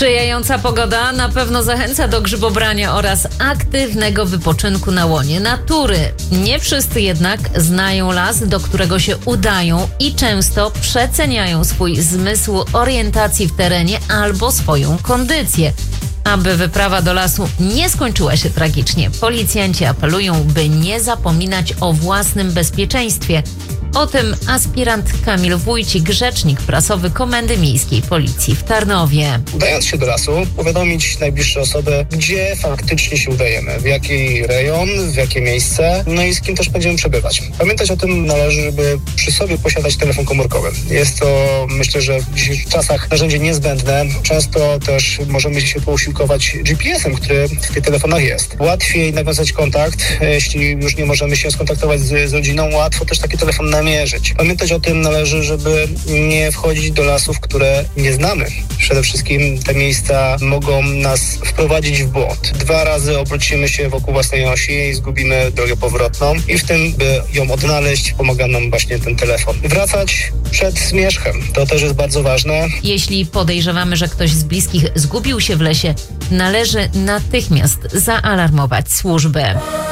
Sprzyjająca pogoda na pewno zachęca do grzybobrania oraz aktywnego wypoczynku na łonie natury. Nie wszyscy jednak znają las, do którego się udają i często przeceniają swój zmysł orientacji w terenie albo swoją kondycję. Aby wyprawa do lasu nie skończyła się tragicznie, policjanci apelują, by nie zapominać o własnym bezpieczeństwie. O tym aspirant Kamil Wójcik, rzecznik prasowy Komendy Miejskiej Policji w Tarnowie. Udając się do lasu, powiadomić najbliższe osoby, gdzie faktycznie się udajemy, w jaki rejon, w jakie miejsce, no i z kim też będziemy przebywać. Pamiętać o tym należy, żeby przy sobie posiadać telefon komórkowy. Jest to, myślę, że w dzisiejszych czasach narzędzie niezbędne. Często też możemy się posiłkować GPS-em, który w tych telefonach jest. Łatwiej nawiązać kontakt, jeśli już nie możemy się skontaktować z rodziną, łatwo też taki telefon namierzyć. Pamiętać o tym należy, żeby nie wchodzić do lasów, które nie znamy. Przede wszystkim te miejsca mogą nas wprowadzić w błąd. 2 razy obrócimy się wokół własnej osi i zgubimy drogę powrotną i w tym, by ją odnaleźć, pomaga nam właśnie ten telefon. Wracać przed zmierzchem. To też jest bardzo ważne. Jeśli podejrzewamy, że ktoś z bliskich zgubił się w lesie, należy natychmiast zaalarmować służby.